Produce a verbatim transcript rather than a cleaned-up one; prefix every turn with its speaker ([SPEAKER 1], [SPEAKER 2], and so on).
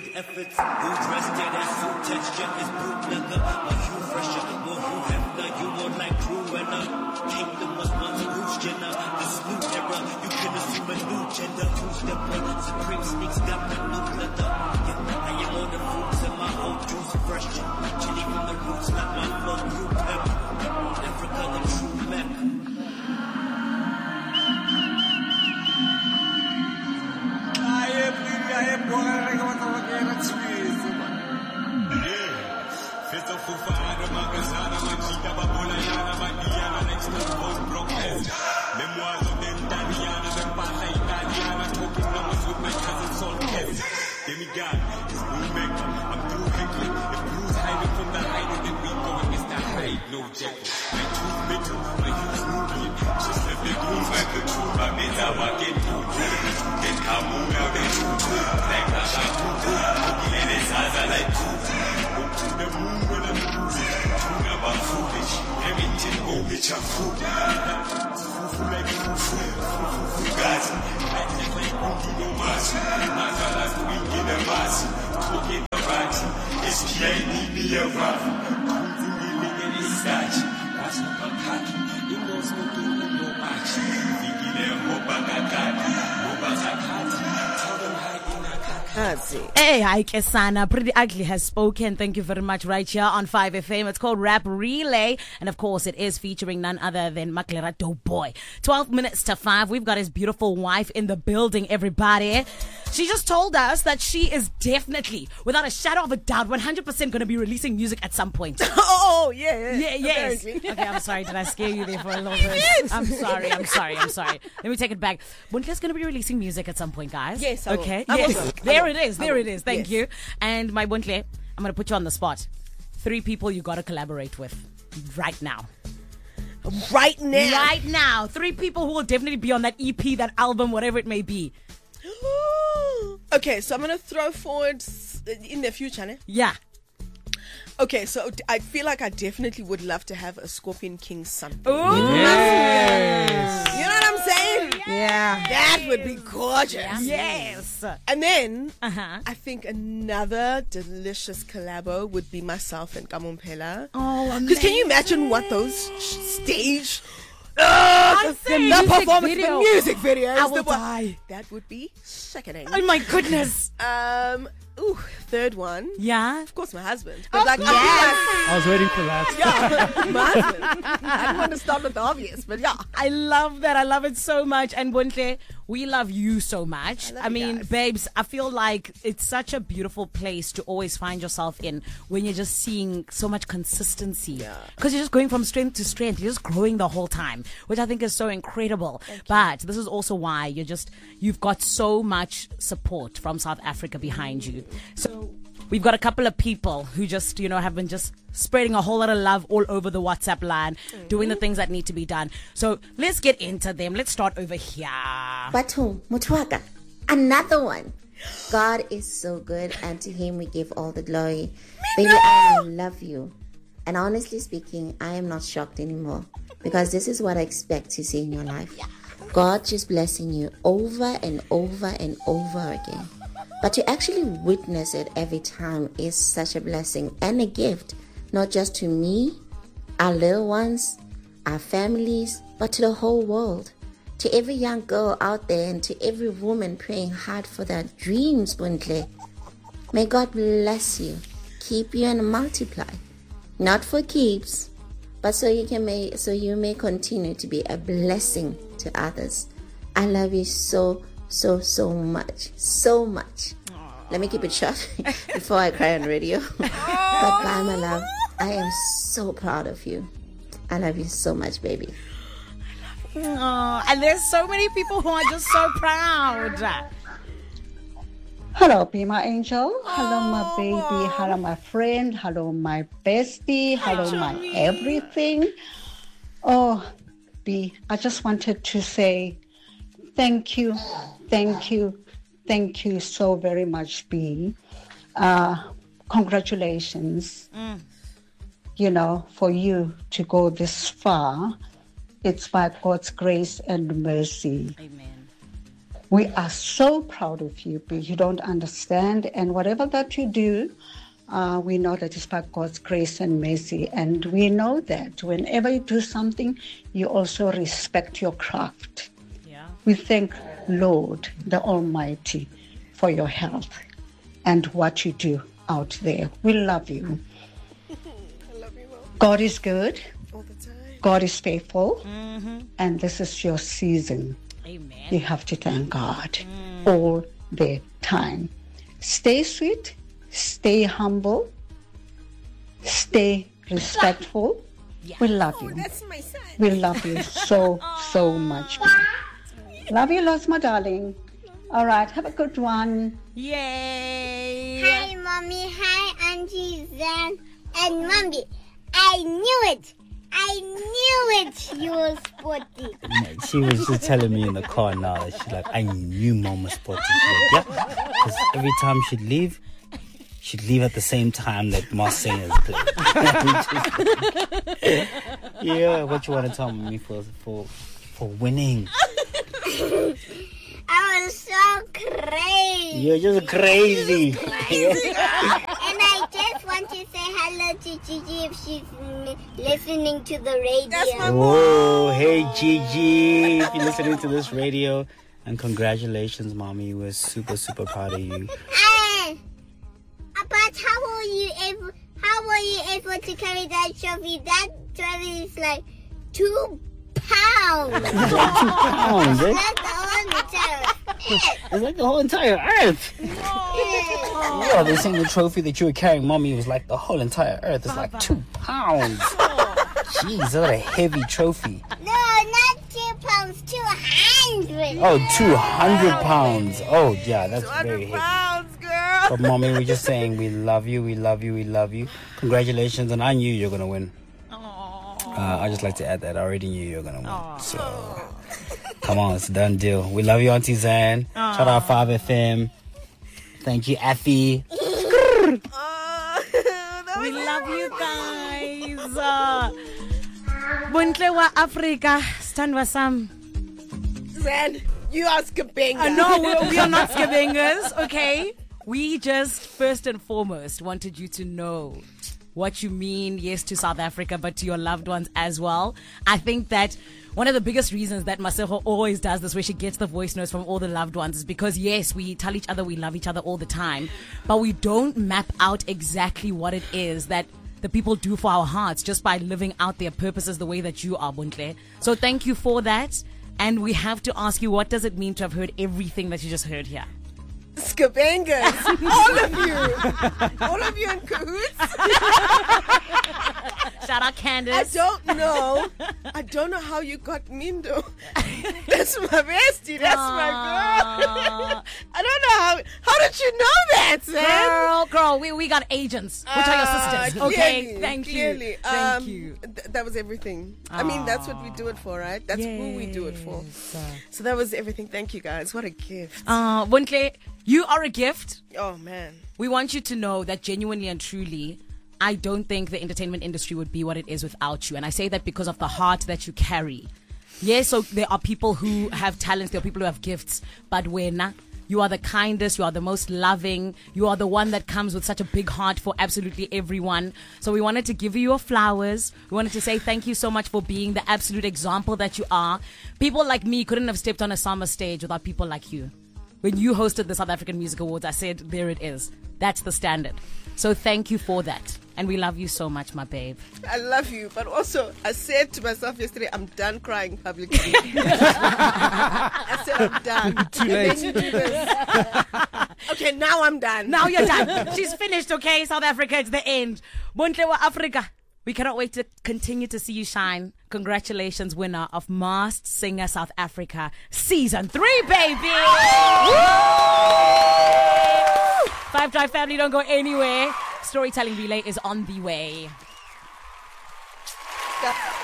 [SPEAKER 1] big efforts. Who dressed it as suit texture is bootlegger. Are you fresher? More who hefner? You more like crew and a kingdom was once Bruce Jenner. This new era, you can assume a new gender. Who's the one? Supreme sneaks got the new leather. Yeah, I am all the fruits and my old juice fresh. Chili from the roots, like my flow group pep. Africa, the true map. Demigod, it's blue maker. I'm through heckling. If blues hiding from the hiding, then we go against the hide. No Jekyll. My truth metal, my youth Nubian. Just left the groove like the truth. My men are walking through. Get kamu out the truth. Like a shaku. Looking at his eyes, I like truth. Go to the moon when I'm moving. Tune about foolish. Everything go bitch, I'm fool. Fufu like fufu. Fufu guys. Like the way Punky no mas. Mazalas we in the mass. Talking the right. S P A need me a rough. Cruising in the dispatch. That's not a cat. You know smoking in no match. Thinking they're Mobagakati. Mobagakati. Tell them hi in a cat.
[SPEAKER 2] Hey, hi Kesana. Pretty Ugly has spoken. Thank you very much right here on five F M. It's called Rap Relay. And of course, it is featuring none other than Maklera Doughboy. twelve minutes to five. We've got his beautiful wife in the building, everybody. She just told us that she is definitely, without a shadow of a doubt, one hundred percent going to be releasing music at some point.
[SPEAKER 3] Oh, yeah, yeah.
[SPEAKER 2] Yeah, yes.
[SPEAKER 3] Apparently.
[SPEAKER 2] Okay, I'm sorry. Did I scare you there for a little bit?
[SPEAKER 3] Yes.
[SPEAKER 2] I'm sorry. I'm sorry. I'm sorry. Let me take it back. Buntle's going to be releasing music at some point, guys.
[SPEAKER 3] Yes, I will.
[SPEAKER 2] Okay.
[SPEAKER 3] I will.
[SPEAKER 2] Yes.
[SPEAKER 3] I
[SPEAKER 2] There
[SPEAKER 3] will.
[SPEAKER 2] it is. There
[SPEAKER 3] I
[SPEAKER 2] it
[SPEAKER 3] will.
[SPEAKER 2] is. Thank
[SPEAKER 3] Yes.
[SPEAKER 2] you. And my Buntle, I'm going to put you on the spot. Three people you got to collaborate with right now.
[SPEAKER 3] Right now.
[SPEAKER 2] Right now. Three people who will definitely be on that E P, that album, whatever it may be.
[SPEAKER 3] Okay, so I'm going to throw forward s- in the future. Ne?
[SPEAKER 2] Yeah.
[SPEAKER 3] Okay, so d- I feel like I definitely would love to have a Scorpion King something.
[SPEAKER 2] Ooh.
[SPEAKER 4] Yes.
[SPEAKER 3] You know what I'm saying?
[SPEAKER 4] Yeah.
[SPEAKER 3] That would be gorgeous.
[SPEAKER 2] Yes.
[SPEAKER 3] And then
[SPEAKER 2] Uh-huh.
[SPEAKER 3] I think another delicious collabo would be myself and Kamumpela.
[SPEAKER 2] Oh,
[SPEAKER 3] Because can you imagine what those sh- stage
[SPEAKER 2] I
[SPEAKER 3] the,
[SPEAKER 2] say
[SPEAKER 3] the
[SPEAKER 2] music
[SPEAKER 3] performance,
[SPEAKER 2] video.
[SPEAKER 3] the music videos?
[SPEAKER 2] I will
[SPEAKER 3] the one-
[SPEAKER 2] die.
[SPEAKER 3] That would be sickening.
[SPEAKER 2] Oh, my goodness.
[SPEAKER 3] Um, ooh, third one.
[SPEAKER 2] Yeah.
[SPEAKER 3] Of course, my husband. But like, I
[SPEAKER 4] I was waiting for that.
[SPEAKER 3] feel like, yeah, my husband. I didn't want to start with the obvious, but yeah.
[SPEAKER 2] I love that. I love it so much. And Buntle, we love you so much.
[SPEAKER 3] I love
[SPEAKER 2] I
[SPEAKER 3] you
[SPEAKER 2] mean,
[SPEAKER 3] guys.
[SPEAKER 2] babes, I feel like it's such a beautiful place to always find yourself in when you're just seeing so much consistency.
[SPEAKER 3] Yeah.
[SPEAKER 2] Because you're just going from strength to strength. You're just growing the whole time, which I think is so incredible. But this is also why you're just, you've got so much support from South Africa behind you. So we've got a couple of people who just, you know, have been just spreading a whole lot of love all over the WhatsApp line, doing the things that need to be done. So let's get into them. Let's start over here.
[SPEAKER 5] Batu Mutuaka, another one. God is so good, and to Him we give all the glory. Baby, I love you. And honestly speaking, I am not shocked anymore because this is what I expect to see in your life. God just blessing you over and over and over again. But to actually witness it every time is such a blessing and a gift, not just to me, our little ones, our families, but to the whole world. To every young girl out there and to every woman praying hard for their dreams, Buntle. May God bless you, keep you and multiply. Not for keeps, but so you can may so you may continue to be a blessing to others. I love you so, so, so much. So much. Let me keep it short before I cry on radio. Goodbye, my love. I am so proud of you. I love you so much, baby.
[SPEAKER 2] Aw, and there's so many people who are just so proud.
[SPEAKER 6] Hello, be my angel. Hello, my baby. Hello, my friend. Hello, my bestie. Hello, my everything. Oh, B, I just wanted to say thank you, thank you, thank you so very much, B. Uh, congratulations,
[SPEAKER 2] Mm.
[SPEAKER 6] you know, for you to go this far. It's by God's grace and mercy.
[SPEAKER 2] Amen.
[SPEAKER 6] We are so proud of you, but you don't understand. And whatever that you do, uh, we know that it's by God's grace and mercy. And we know that whenever you do something, you also respect your craft.
[SPEAKER 2] Yeah.
[SPEAKER 6] We thank Lord, the Almighty, for your health and what you do out there. We love you.
[SPEAKER 3] I love you, Mom.
[SPEAKER 6] God is good.
[SPEAKER 3] All the time.
[SPEAKER 6] God is faithful.
[SPEAKER 2] Mm-hmm.
[SPEAKER 6] And this is your season.
[SPEAKER 2] Amen.
[SPEAKER 6] You have to thank God all the time. Stay sweet, stay humble, stay respectful.
[SPEAKER 2] Yeah.
[SPEAKER 6] We love
[SPEAKER 3] Oh,
[SPEAKER 6] you.
[SPEAKER 3] that's my son.
[SPEAKER 6] We love you so, so much. Love you lots, my darling. All right, have a good one.
[SPEAKER 2] Yay!
[SPEAKER 7] Hi, Mommy. Hi, Auntie Zan. And Mommy, I knew it. I knew it. You were sporty.
[SPEAKER 8] She was just telling me in the car now that she's like, I knew Mom was sporty. She's like, yeah, because every time she'd leave, she'd leave at the same time that Marseilles played. Yeah, what you want to tell me for for for winning?
[SPEAKER 7] I was so crazy.
[SPEAKER 8] You're just crazy.
[SPEAKER 7] Crazy. And I just want to say hello to Gigi if she's mm, listening to the radio.
[SPEAKER 3] That's my
[SPEAKER 8] Oh, hey Gigi, if you're listening to this radio, and congratulations, Mommy. We're super super proud of you.
[SPEAKER 7] Uh, but how were you able? How were you able to carry that trophy? That trophy is like two pounds.
[SPEAKER 8] Pounds, eh?
[SPEAKER 7] That's the only trophy.
[SPEAKER 8] It's like the whole entire earth. Yeah, they saying the trophy that you were carrying, Mommy, was like the whole entire earth. It's like two pounds. Jeez, that's a heavy trophy.
[SPEAKER 7] No, not two pounds, two hundred.
[SPEAKER 8] Oh, two hundred pounds. Oh, yeah, that's
[SPEAKER 3] two
[SPEAKER 8] very
[SPEAKER 3] hundred
[SPEAKER 8] heavy.
[SPEAKER 3] pounds, girl.
[SPEAKER 8] But Mommy, we're just saying we love you, we love you, we love you. Congratulations, and I knew you were gonna win. Uh, I just like to add that I already knew you were gonna win. So, come on, it's a done deal. We love you, Auntie Zan. Shout out five F M. Thank you, Effie.
[SPEAKER 3] Oh, that
[SPEAKER 2] We
[SPEAKER 3] was
[SPEAKER 2] love you guys. Uh, Buntle wa Africa, stand Sam.
[SPEAKER 3] Zan, you are Skabenga.
[SPEAKER 2] Uh, no, we, we are not Skabengers, okay? We just, first and foremost, wanted you to know what you mean, yes, to South Africa, but to your loved ones as well. I think that one of the biggest reasons that Masego always does this, where she gets the voice notes from all the loved ones, is because, yes, we tell each other we love each other all the time, but we don't map out exactly what it is that the people do for our hearts just by living out their purposes the way that you are, Buntle. So thank you for that. And we have to ask you, what does it mean to have heard everything that you just heard here?
[SPEAKER 3] Skabengas. All of you. All of you in cahoots.
[SPEAKER 2] Shout out
[SPEAKER 3] I
[SPEAKER 2] Candace.
[SPEAKER 3] don't know. I don't know how you got Mindo. That's my bestie. That's my girl. I don't know how. How did you know that, Sam?
[SPEAKER 2] Girl, girl, we, we got agents, which are your sisters.
[SPEAKER 3] Ah,
[SPEAKER 2] Okay,
[SPEAKER 3] clearly,
[SPEAKER 2] thank
[SPEAKER 3] clearly.
[SPEAKER 2] you. Thank
[SPEAKER 3] Um,
[SPEAKER 2] you.
[SPEAKER 3] th- that was everything. I mean, that's what we do it for, right? That's who we do it for. So that was everything. Thank you, guys. What a gift.
[SPEAKER 2] Uh, Buntle, you are a gift.
[SPEAKER 3] Oh, man.
[SPEAKER 2] We want you to know that genuinely and truly, I don't think the entertainment industry would be what it is without you. And I say that because of the heart that you carry. Yes, so there are people who have talents, there are people who have gifts, but wena, you are the kindest, you are the most loving, you are the one that comes with such a big heart for absolutely everyone. So we wanted to give you your flowers. We wanted to say thank you so much for being the absolute example that you are. People like me couldn't have stepped on a summer stage without people like you. When you hosted the South African Music Awards, I said, there it is. That's the standard. So thank you for that. And we love you so much, my babe.
[SPEAKER 3] I love you. But also, I said to myself yesterday, I'm done crying publicly. I said, I'm done.
[SPEAKER 4] Too
[SPEAKER 3] And
[SPEAKER 4] late.
[SPEAKER 3] then you do this. Okay, now I'm done.
[SPEAKER 2] Now you're done. She's finished, okay? South Africa, it's the end. Buntle wa Africa. We cannot wait to continue to see you shine. Congratulations, winner of Masked Singer South Africa Season three, baby! Five Drive family, don't go anywhere. Storytelling Relay is on the way.
[SPEAKER 3] Stop.